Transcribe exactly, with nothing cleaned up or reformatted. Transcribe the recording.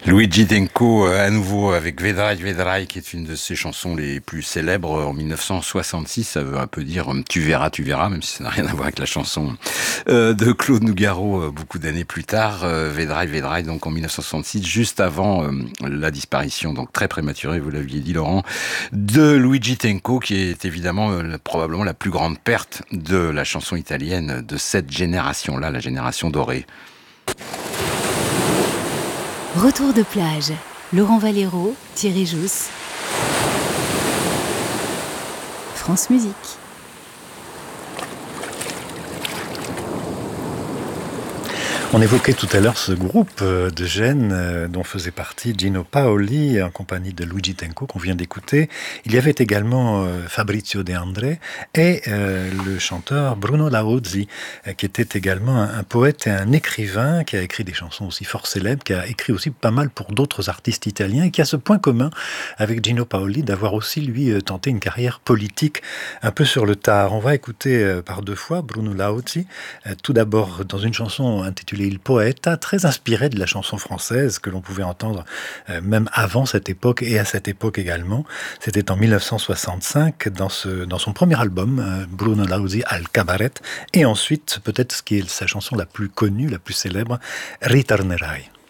Luigi Tenco, euh, à nouveau avec Vedrai Vedrai, qui est une de ses chansons les plus célèbres en mille neuf cent soixante-six. Ça veut un peu dire euh, Tu verras, tu verras, même si ça n'a rien à voir avec la chanson euh, de Claude Nougaro euh, beaucoup d'années plus tard. Euh, Vedrai Vedrai, donc en mille neuf cent soixante-six, juste avant euh, la disparition, donc très prématurée, vous l'aviez dit Laurent, de Luigi Tenco, qui est évidemment euh, probablement la plus grande perte de la chanson italienne de cette génération-là, la génération dorée. Retour de plage. Laurent Valero, Thierry Jousse. France Musique. On évoquait tout à l'heure ce groupe de Gênes dont faisait partie Gino Paoli en compagnie de Luigi Tenco qu'on vient d'écouter. Il y avait également Fabrizio De André et euh, le chanteur Bruno Lauzzi qui était également un, un poète et un écrivain qui a écrit des chansons aussi fort célèbres, qui a écrit aussi pas mal pour d'autres artistes italiens et qui a ce point commun avec Gino Paoli d'avoir aussi lui tenté une carrière politique un peu sur le tard. On va écouter par deux fois Bruno Lauzzi, tout d'abord dans une chanson intitulée Il Poeta, très inspiré de la chanson française que l'on pouvait entendre euh, même avant cette époque et à cette époque également. C'était en mille neuf cent soixante-cinq dans, ce, dans son premier album, euh, Bruno Lauzzi al Cabaret, et ensuite peut-être ce qui est sa chanson la plus connue, la plus célèbre, Ritornerai.